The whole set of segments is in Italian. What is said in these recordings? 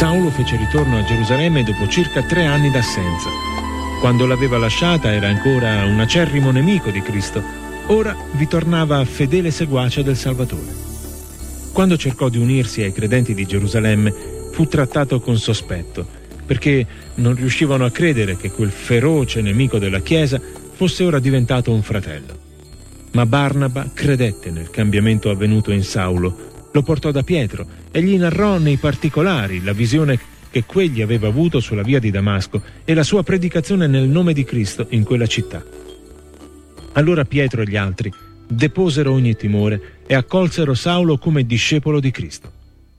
Saulo fece ritorno a Gerusalemme dopo circa 3 anni d'assenza. Quando l'aveva lasciata era ancora un acerrimo nemico di Cristo. Ora vi tornava fedele seguace del Salvatore. Quando cercò di unirsi ai credenti di Gerusalemme, fu trattato con sospetto, perché non riuscivano a credere che quel feroce nemico della Chiesa fosse ora diventato un fratello. Ma Barnaba credette nel cambiamento avvenuto in Saulo, lo portò da Pietro e gli narrò nei particolari la visione che quegli aveva avuto sulla via di Damasco e la sua predicazione nel nome di Cristo in quella città. Allora Pietro e gli altri deposero ogni timore e accolsero Saulo come discepolo di Cristo.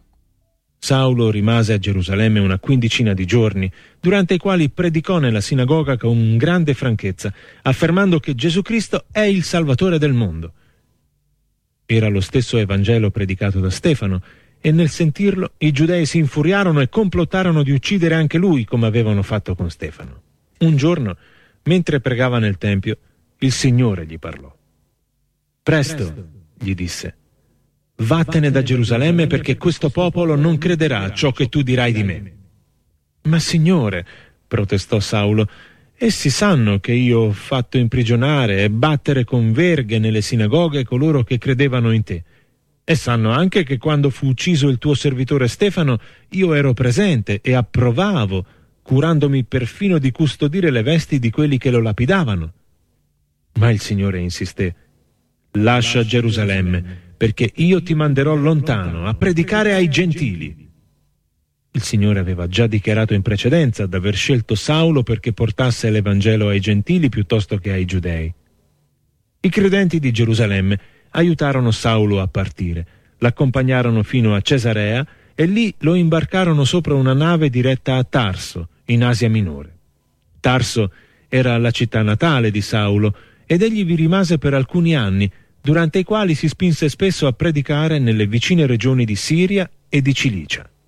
Saulo rimase a Gerusalemme una quindicina di giorni, durante i quali predicò nella sinagoga con grande franchezza, affermando che Gesù Cristo è il Salvatore del mondo. Era lo stesso Evangelo predicato da Stefano, e nel sentirlo i giudei si infuriarono e complottarono di uccidere anche lui, come avevano fatto con Stefano. Un giorno, mentre pregava nel Tempio, il Signore gli parlò. «Presto», gli disse, «vattene da Gerusalemme, perché questo popolo non crederà a ciò che tu dirai di me». «Ma Signore», protestò Saulo, «essi sanno che io ho fatto imprigionare e battere con verghe nelle sinagoghe coloro che credevano in te. E sanno anche che quando fu ucciso il tuo servitore Stefano, io ero presente e approvavo, curandomi perfino di custodire le vesti di quelli che lo lapidavano». Ma il Signore insisté: «Lascia Gerusalemme, perché io ti manderò lontano a predicare ai gentili». Il Signore aveva già dichiarato in precedenza d'aver scelto Saulo perché portasse l'Evangelo ai gentili piuttosto che ai giudei. I credenti di Gerusalemme aiutarono Saulo a partire, l'accompagnarono fino a Cesarea e lì lo imbarcarono sopra una nave diretta a Tarso, in Asia Minore. Tarso era la città natale di Saulo ed egli vi rimase per alcuni anni, durante i quali si spinse spesso a predicare nelle vicine regioni di Siria e di Cilicia.